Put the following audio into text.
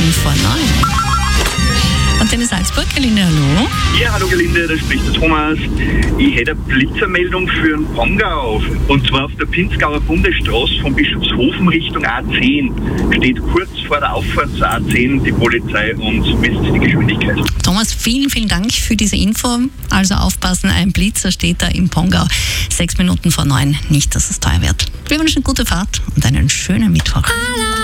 Minuten vor 9. Und in Salzburg, Gelinde, hallo. Ja, hallo Gelinde, da spricht der Thomas. Ich hätte eine Blitzermeldung für den Pongau. Und zwar auf der Pinzgauer Bundesstraße von Bischofshofen Richtung A10. Steht kurz vor der Auffahrt zur A10 die Polizei und misst die Geschwindigkeit. Thomas, vielen, vielen Dank für diese Info. Also aufpassen, ein Blitzer steht da im Pongau. 6 Minuten vor 9. Nicht, dass es teuer wird. Wir wünschen gute Fahrt und einen schönen Mittwoch.